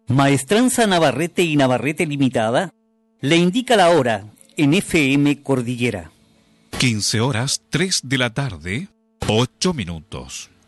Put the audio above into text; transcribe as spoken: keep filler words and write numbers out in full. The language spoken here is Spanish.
Maestranza Navarrete y Navarrete Limitada le indica la hora en F M Cordillera. quince horas tres de la tarde, ocho minutos.